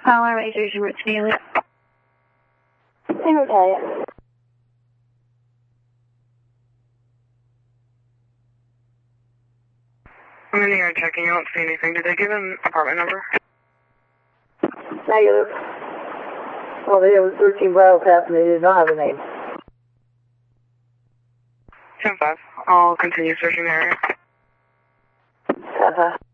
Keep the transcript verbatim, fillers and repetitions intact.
Power Rangers and Roots Daily. Same Italian. I'm in here checking. I don't see anything. Did they give an apartment number? Negative. Well, they have thirteen Bravo Path and they did not have a name. ten five. I'll continue searching the area. ten five.